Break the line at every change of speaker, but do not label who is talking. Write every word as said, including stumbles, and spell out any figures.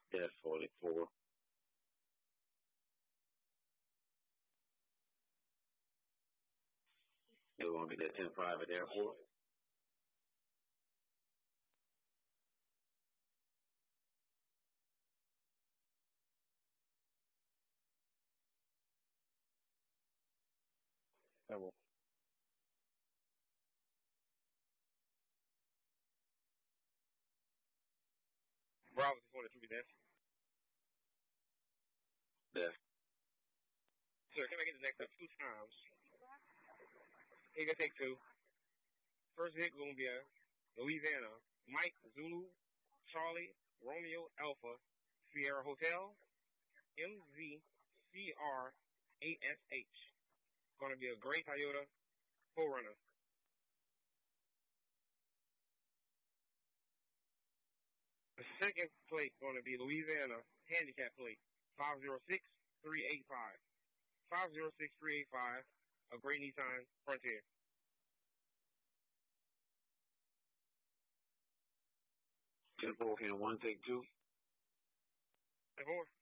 F forty-four. They're going to be that ten private airport.
Bravo.
Bravo six one two, be there.
There.
Sir, can I get the next up two times? Here, you take two. First hit going to be a Louisiana. Mike, Zulu, Charlie, Romeo, Alpha, Sierra Hotel, M Z C R eight S H. Going to be a gray Toyota four runner. The second plate going to be Louisiana handicap plate five zero six three eight five. five zero six three eight five, a gray Nissan Frontier.
ten four, can one take two?
ten four.